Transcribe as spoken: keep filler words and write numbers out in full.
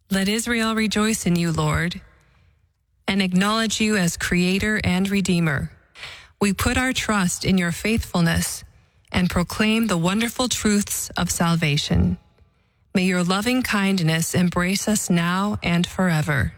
Let Israel rejoice in you, Lord, and acknowledge you as Creator and Redeemer. We put our trust in your faithfulness and proclaim the wonderful truths of salvation. May your loving kindness embrace us now and forever.